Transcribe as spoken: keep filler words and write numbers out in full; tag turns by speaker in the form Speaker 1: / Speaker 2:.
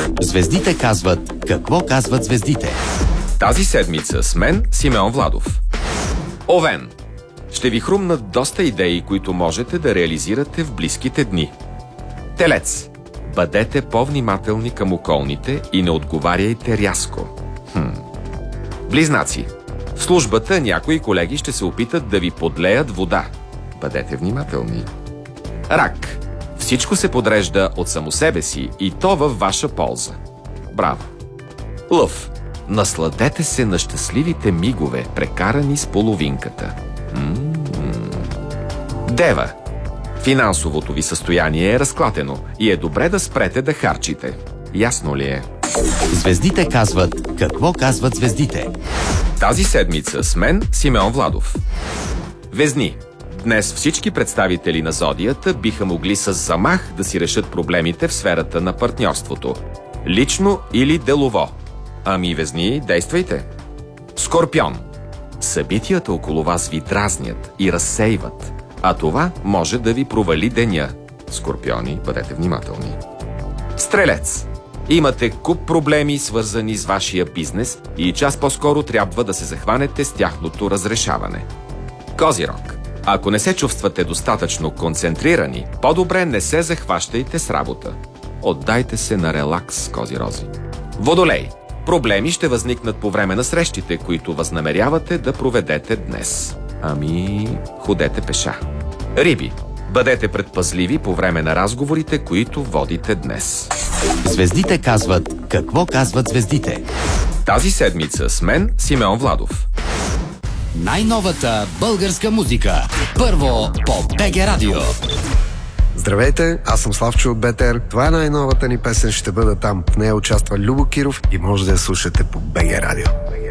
Speaker 1: Звездите казват какво казват звездите.
Speaker 2: Тази седмица с мен Симеон Владов. Овен. Ще ви хрумнат доста идеи, които можете да реализирате в близките дни. Телец. Бъдете по-внимателни към околните и не отговаряйте рязко. Хм. Близнаци. В службата някои колеги ще се опитат да ви подлеят вода. Бъдете внимателни. Рак. Всичко се подрежда от само себе си и то във ваша полза. Браво! Лъв. Насладете се на щастливите мигове, прекарани с половинката. М-м-м. Дева. Финансовото ви състояние е разклатено и е добре да спрете да харчите. Ясно ли е?
Speaker 1: Звездите казват какво казват звездите.
Speaker 2: Тази седмица с мен Симеон Владов. Везни. Днес всички представители на зодията биха могли с замах да си решат проблемите в сферата на партньорството. Лично или делово. Ами, Везни, действайте. Скорпион. Събитията около вас ви дразнят и разсейват, а това може да ви провали деня. Скорпиони, бъдете внимателни. Стрелец. Имате куп проблеми, свързани с вашия бизнес и час по-скоро трябва да се захванете с тяхното разрешаване. Козирог. Ако не се чувствате достатъчно концентрирани, по-добре не се захващайте с работа. Отдайте се на релакс, козирози. Водолей. Проблеми ще възникнат по време на срещите, които възнамерявате да проведете днес. Ами, ходете пеша. Риби. Бъдете предпазливи по време на разговорите, които водите днес.
Speaker 1: Звездите казват какво казват звездите.
Speaker 2: Тази седмица с мен Симеон Владов.
Speaker 1: Най-новата българска музика. Първо по БГ Радио.
Speaker 3: Здравейте, аз съм Славчо от БТР. Това е най-новата ни песен, ще бъда там. В нея участва Любо Киров и може да я слушате по БГ Радио.